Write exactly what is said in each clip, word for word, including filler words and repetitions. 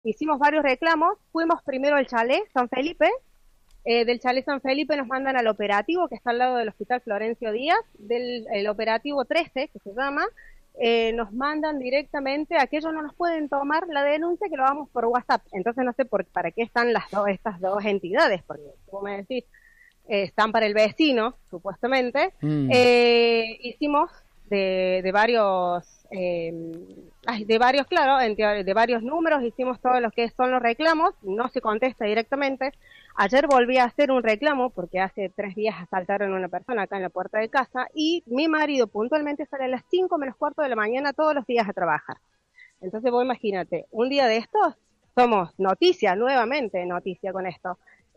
hicimos varios reclamos, fuimos primero al chalet San Felipe, eh, del chalet San Felipe nos mandan al operativo que está al lado del Hospital Florencio Díaz, del el operativo trece, que se llama, eh, nos mandan directamente a que ellos no nos pueden tomar la denuncia, que lo hagamos por WhatsApp. Entonces no sé por, para qué están las dos, estas dos entidades, porque como me decís, eh, están para el vecino, supuestamente. Mm. Eh, hicimos de, de varios... Eh, de varios, claro, de varios números, hicimos todo lo que son los reclamos, no se contesta directamente. Ayer volví a hacer un reclamo porque hace tres días asaltaron a una persona acá en la puerta de casa y mi marido puntualmente sale a las cinco menos cuarto de la mañana todos los días a trabajar. Entonces vos imagínate, un día de estos somos noticia, nuevamente noticia con esto.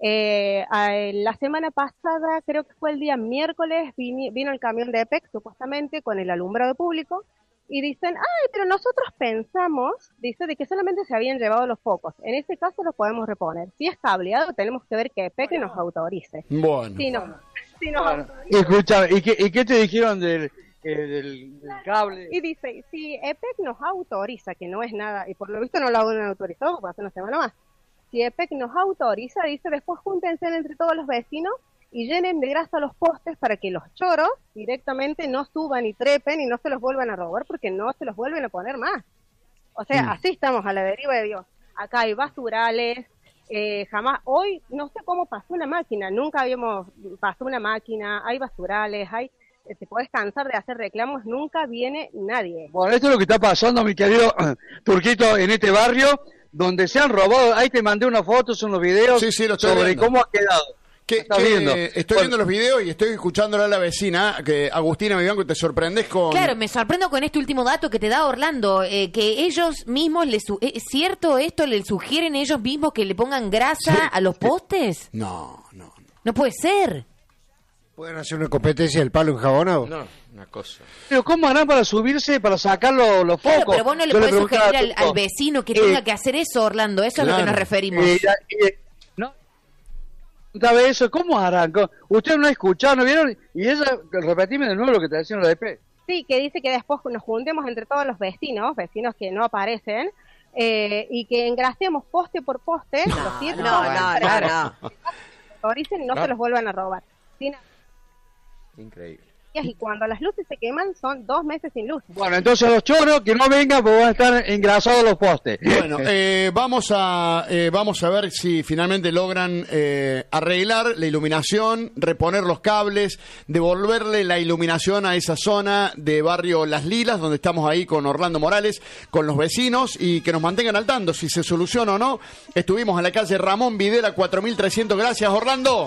Eh, la semana pasada, creo que fue el día miércoles, vino, vino el camión de E P E C supuestamente con el alumbrado público. Y dicen, ay, pero nosotros pensamos, dice, de que solamente se habían llevado los focos. En ese caso los podemos reponer. Si es cableado, tenemos que ver que E P E C nos autorice. Bueno. Si no, si nos bueno. Escucha, ¿y qué, ¿y qué te dijeron del, eh, del, del cable? Y dice, si E P E C nos autoriza, que no es nada, y por lo visto no lo han autorizado, porque hace una semana más. Si E P E C nos autoriza, dice, después júntense entre todos los vecinos y llenen de grasa los postes para que los choros directamente no suban y trepen y no se los vuelvan a robar porque no se los vuelven a poner más. O sea, mm. así estamos a la deriva de Dios. Acá hay basurales, eh, jamás, hoy no sé cómo pasó una máquina, nunca habíamos, pasó una máquina, hay basurales, hay, eh, te podés cansar de hacer reclamos, nunca viene nadie. Bueno, esto es lo que está pasando, mi querido Turquito, en este barrio, donde se han robado, ahí te mandé unas fotos, unos videos sí, sí, lo sobre viendo. cómo ha quedado. ¿Qué, qué, viendo? Estoy bueno. viendo los videos y estoy escuchándola a la vecina, que Agustina Vivanco, te sorprendes con... Claro, me sorprendo con este último dato que te da Orlando, eh, que ellos mismos, les su... ¿es cierto esto? ¿Les sugieren ellos mismos que le pongan grasa sí, a los postes? No, no, no. No puede ser. ¿Pueden hacer una competencia del palo enjabonado? No, una cosa. Pero ¿cómo harán para subirse, para sacar los, los focos? Claro, pero vos no le Yo podés le sugerir al, al vecino que eh, tenga que hacer eso, Orlando, eso claro. es a lo que nos referimos. Eh, eh, no. ¿Sabe eso? ¿Cómo arrancó? Ustedes no escucharon, ¿no vieron? Y eso, repetime de nuevo lo que te decían los de E P E C. Sí, que dice que después nos juntemos entre todos los vecinos, vecinos que no aparecen, eh, y que engrasemos poste por poste, no, los siete no, postes, no, para no, que no. autoricen y no, no se los vuelvan a robar. Sin... Increíble. Y cuando las luces se queman son dos meses sin luz. Bueno, entonces los choros que no vengan porque van a estar engrasados los postes. Bueno, eh, vamos a eh, vamos a ver si finalmente logran eh, arreglar la iluminación, reponer los cables, devolverle la iluminación a esa zona de barrio Las Lilas, donde estamos ahí con Orlando Morales, con los vecinos, y que nos mantengan al tanto si se soluciona o no. Estuvimos en la calle Ramón Videla cuatro mil trescientos. Gracias, Orlando.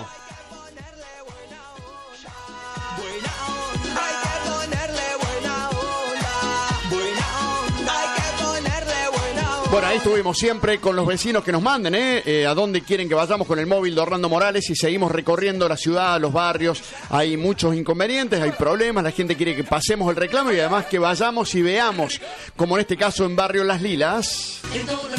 Bueno, ahí estuvimos siempre con los vecinos que nos manden, ¿eh? Eh, a dónde quieren que vayamos con el móvil de Orlando Morales y seguimos recorriendo la ciudad, los barrios. Hay muchos inconvenientes, hay problemas, la gente quiere que pasemos el reclamo y además que vayamos y veamos, como en este caso en barrio Las Lilas.